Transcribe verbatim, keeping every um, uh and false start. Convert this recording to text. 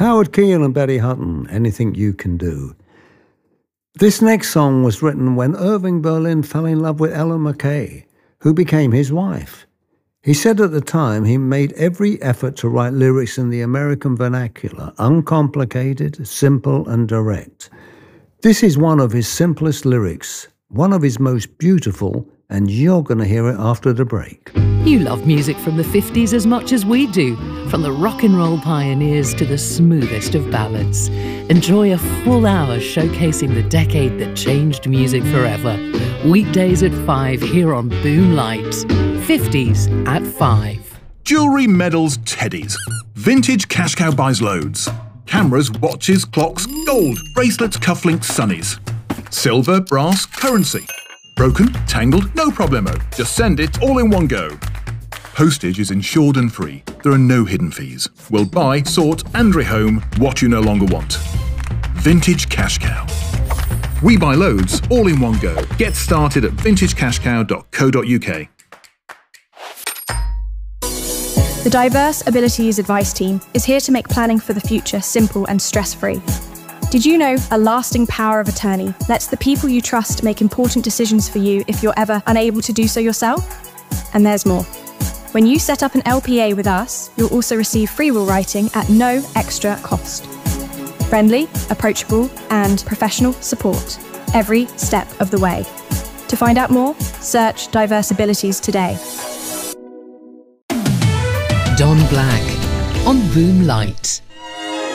Howard Keel and Betty Hutton, Anything You Can Do. This next song was written when Irving Berlin fell in love with Ella McKay, who became his wife. He said at the time he made every effort to write lyrics in the American vernacular, uncomplicated, simple and direct. This is one of his simplest lyrics, one of his most beautiful, and you're going to hear it after the break. You love music from the fifties as much as we do, from the rock and roll pioneers to the smoothest of ballads. Enjoy a full hour showcasing the decade that changed music forever. Weekdays at five here on Boom Light. fifties at five. Jewellery, medals, teddies. Vintage Cash Cow buys loads. Cameras, watches, clocks, gold, bracelets, cufflinks, sunnies. Silver, brass, currency. Broken, tangled, no problemo. Just send it all in one go. Postage is insured and free. There are no hidden fees. We'll buy, sort and rehome what you no longer want. Vintage Cash Cow. We buy loads all in one go. Get started at vintage cash cow dot co dot U K. The Diverse Abilities Advice Team is here to make planning for the future simple and stress-free. Did you know a lasting power of attorney lets the people you trust make important decisions for you if you're ever unable to do so yourself? And there's more. When you set up an L P A with us, you'll also receive free will writing at no extra cost. Friendly, approachable, and professional support every step of the way. To find out more, search Diverse Abilities today. Don Black on Boom Light.